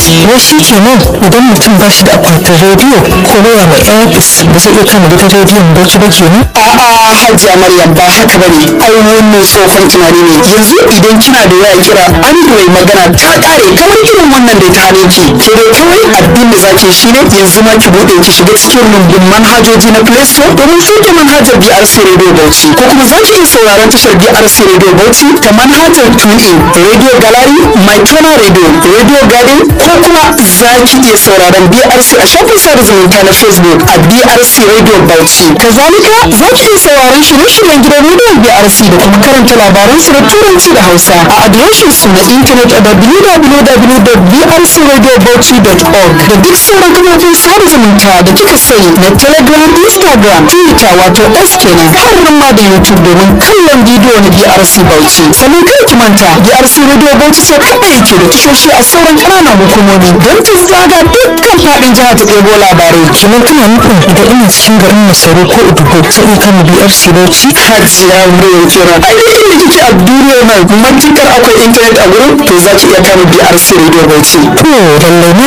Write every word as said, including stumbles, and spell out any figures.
wai shi kenan idan mutum ba shi da akwatin rediyo ko waya mai airpis ba zai iya kama gidan rediyon bauchi ba kenan? A'a Hajiya Maryam ba haka bane, ai wannan tsohon tunani ne. Yanzu idan kina da waya kira Android magana ta kare kamar irin wannan da ta hane ki. Ke dai kawai abin da zaki shine yanzu ma ki bude ki shiga cikin rumbun manhajoji na Play Store domin sauke manhajar B R C Radio Bauchi, ko kuma zaki iya sauraron tashar B R C Radio Bauchi ta manhajar TuneIn, Radio Gallery, MyTona Radio, Radio Garden, ko kuma zaki iya sauraron B R C a shafin sada zumunta na Facebook a B R C Radio Bauchi. Kazalika zaki iya sauraron shirye-shiryen gidan rediyon B R C da kuma karanta labaran su na Turanci da Hausa a adireshin su na intanet a w w w dot b r c radio bauchi dot org da duk sauran kafofin sada zumunta da kika sani na Telegram, Instagram, Twitter wato X kenan, har ma da YouTube domin kallon bidiyo na B R C Bauchi. Sannan kai ki manta B R C Radio Bauchi sai kaɗai yake da tashoshi a sauran ƙananan hukumomi don ta zaga dukkan faɗin jihar ta ɗebo labarai. Kenan kana nufin idan ina cikin garin Masaru ko Udugo zai iya kama B R C Bauchi? Hajiya Maryam kenan, ai duk inda kike a duniyar nan matukar akwai intanet a gurin to za ki iya kama B R C Radio Bauchi. To lallai